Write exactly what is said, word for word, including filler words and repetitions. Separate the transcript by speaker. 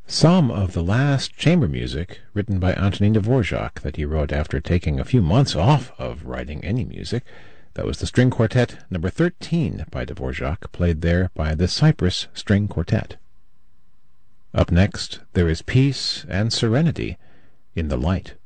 Speaker 1: Some of the last chamber music written by Antonin Dvorak that he wrote after taking a few months off of writing any music. That was the String Quartet number thirteen by Dvorak, played there by the Cyprus String Quartet. Up next, there is peace and serenity in the light.